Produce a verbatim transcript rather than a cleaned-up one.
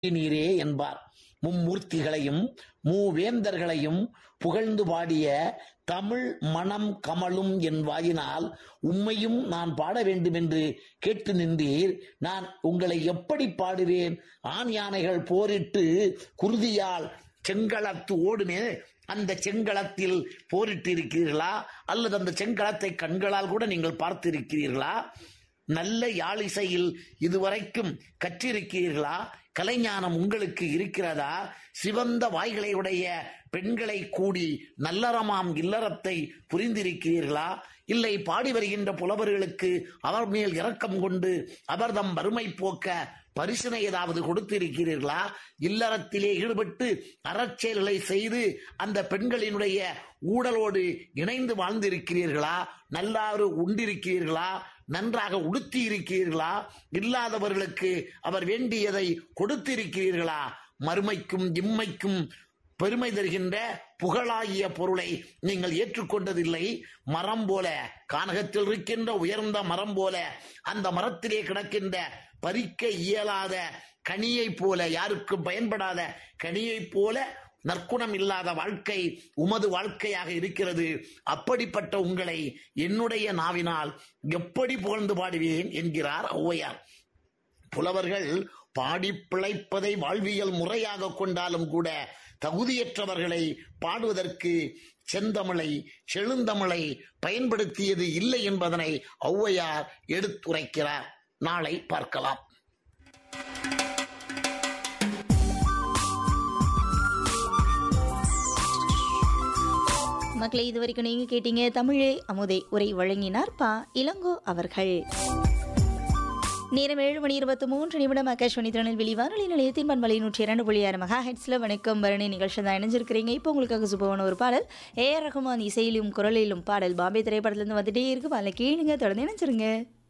நீரே என்பார். மும்மூர்த்திகளையும் மூவேந்தர்களையும் புகழ்ந்து பாடிய தமிழ் மணம் கமழும் என் வாயினால் உம்மையும் நான் பாட வேண்டும் என்று கேட்டு நின்றீர். நான் உங்களை எப்படி பாடுவேன்? ஆண் யானைகள் போரிட்டு குருதியால் செங்களத்து ஓடுமே, அந்த செங்களத்தில் போரிட்டு இருக்கிறீர்களா? அல்லது அந்த செங்களத்தை கண்களால் கூட நீங்கள் பார்த்திருக்கிறீர்களா? நல்ல யாழிசையில் இதுவரைக்கும் கற்றிருக்கிறீர்களா? கலைஞானம் உங்களுக்கு இருக்கிறதா? சிவந்த வாய்களை உடைய பெண்களை கூடி நல்லறமாம் இல்லறத்தை புரிந்திருக்கிறீர்களா? இல்லை பாடி வருகின்ற புலவர்களுக்கு அவர் மேல் இரக்கம் கொண்டு அவர்தம் வறுமை போக்க பரிசினை ஏதாவது கொடுத்திருக்கிறீர்களா? இல்லறத்திலே ஈடுபட்டு அறச்செயல்களை செய்து அந்த பெண்களினுடைய ஊடலோடு இணைந்து வாழ்ந்திருக்கிறீர்களா? நல்லாறு உண்டிருக்கிறீர்களா? நன்றாக உடுத்தி இருக்கிறீர்களா? இல்லாதவர்களுக்கு அவர் வேண்டியதை கொடுத்திருக்கிறீர்களா? மறுமைக்கும் இம்மைக்கும் பெருமை தருகின்ற புகழாகிய பொருளை நீங்கள் ஏற்றுக்கொண்டதில்லை. மரம் போல, கானகத்தில் இருக்கின்ற உயர்ந்த மரம் போல, அந்த மரத்திலே கிடக்கின்ற பறிக்க இயலாத கனியை போல, யாருக்கும் பயன்படாத கனியை போல நற்குணம் இல்லாத வாழ்க்கை உமது வாழ்க்கையாக இருக்கிறது. அப்படிப்பட்ட உங்களை என்னுடைய நாவினால் எப்படி புகழ்ந்து பாடுவேன் என்கிறார் ஔவையார். புலவர்கள் பாடி பிழைப்பதை வாழ்வியல் முறையாக கொண்டாலும் கூட தகுதியற்றவர்களை பாடுவதற்கு செந்தமிழை செழுந்தமிழை பயன்படுத்தியது இல்லை என்பதனை ஔவையார் எடுத்துரைக்கிறார். நாளை பார்க்கலாம். மக்களை இதுவரைக்கும் நீங்க கேட்டீங்க தமிழே அமுதே. உரை வழங்கினார் பா இளங்கோ அவர்கள். நேரம் ஏழு மணி இருபத்தி மூன்று நிமிடம். ஆகாஷ்வாணி திருநெல்வேலி வானொலி நிலையத்தின் பண்பலை நூற்றி இரண்டு புள்ளி ஆறு மெகா ஹெட்ஸ்ல வணக்கம் பரணி நிகழ்ச்சி தான் இணைஞ்சிருக்கிறீங்க. இப்போ உங்களுக்காக சுபமான ஒரு பாடல், ஏ ஆர் ரஹ்மான் இசையிலும் குரலிலும் பாடல் பாம்பே திரைப்படத்திலிருந்து வந்துட்டே இருக்கு. பால கேளுங்க, தொடர்ந்து இணைஞ்சிருங்க.